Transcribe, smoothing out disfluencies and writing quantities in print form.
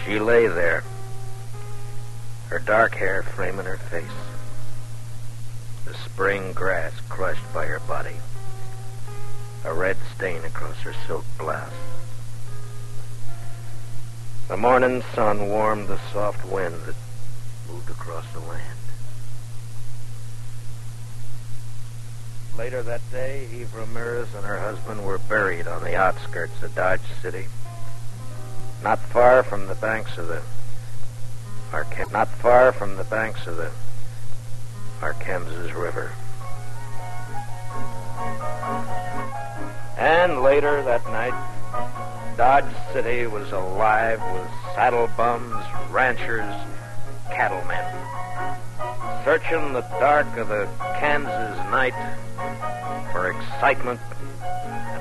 She lay there, her dark hair framing her face, the spring grass crushed by her body, a red stain across her silk blouse. The morning sun warmed the soft wind that moved across the land. Later that day, Eve Ramirez and her husband were buried on the outskirts of Dodge City, not far from the banks of the Arkansas River. And later that night, Dodge City was alive with saddle bums, ranchers, cattlemen, searching the dark of the Kansas night for excitement